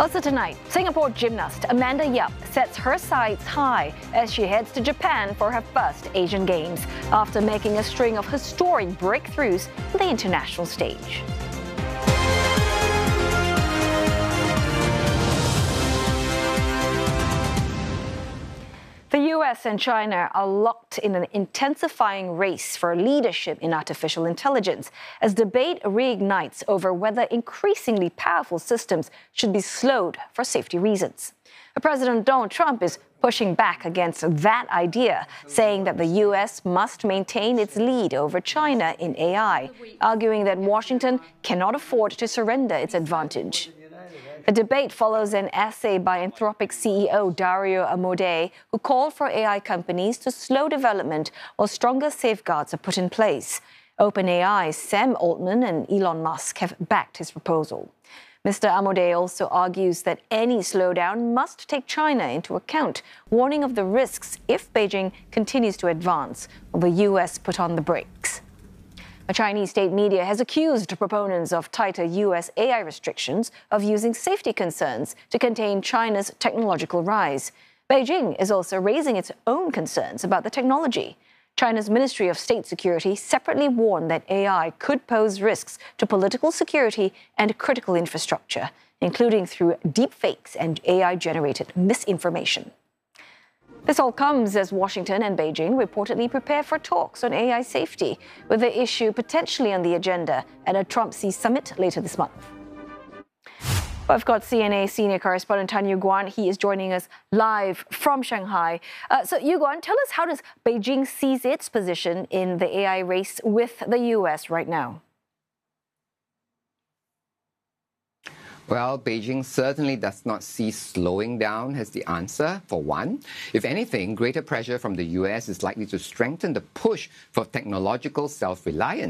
Also tonight, Singapore gymnast Amanda Yap sets her sights high as she heads to Japan for her first Asian Games after making a string of historic breakthroughs on the international stage. The US and China are locked in an intensifying race for leadership in artificial intelligence as debate reignites over whether increasingly powerful systems should be slowed for safety reasons. President Donald Trump is pushing back against that idea, saying that the US must maintain its lead over China in AI, arguing that Washington cannot afford to surrender its advantage. The debate follows an essay by Anthropic CEO Dario Amodei, who called for AI companies to slow development while stronger safeguards are put in place. OpenAI's Sam Altman and Elon Musk have backed his proposal. Mr. Amodei also argues that any slowdown must take China into account, warning of the risks if Beijing continues to advance, while the US put on the brakes. A Chinese state media has accused proponents of tighter US AI restrictions of using safety concerns to contain China's technological rise. Beijing is also raising its own concerns about the technology. China's Ministry of State Security separately warned that AI could pose risks to political security and critical infrastructure, including through deepfakes and AI-generated misinformation. This all comes as Washington and Beijing reportedly prepare for talks on AI safety, with the issue potentially on the agenda at a Trump Xi summit later this month. I've got CNA senior correspondent Tan Yu-Guan. He is joining us live from Shanghai. So Yu-Guan, tell us, how does Beijing seize its position in the AI race with the US right now? Well, Beijing certainly does not see slowing down as the answer, for one. If anything, greater pressure from the US is likely to strengthen the push for technological self-reliance.